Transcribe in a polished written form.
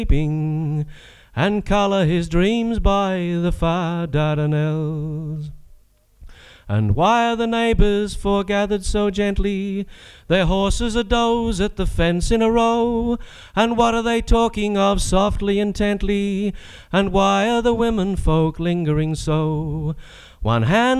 sleeping, and colour his dreams by the far Dardanelles. And why are the neighbours foregathered so gently? Their horses a doze at the fence in a row. And what are they talking of softly, intently? And why are the women folk lingering so? One hand